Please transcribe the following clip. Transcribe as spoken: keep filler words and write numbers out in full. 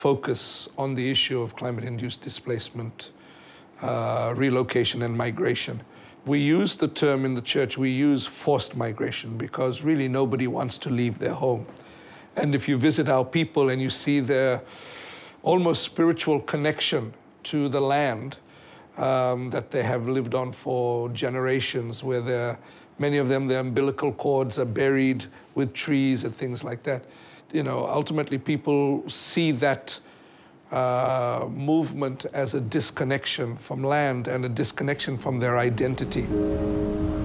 focus on the issue of climate-induced displacement, uh, relocation and migration. We use the term in the church, we use forced migration because really nobody wants to leave their home. And if you visit our people and you see their almost spiritual connection to the land um, that they have lived on for generations, where they're, many of them, their umbilical cords are buried with trees and things like that. You know, ultimately people see that uh, movement as a disconnection from land and a disconnection from their identity.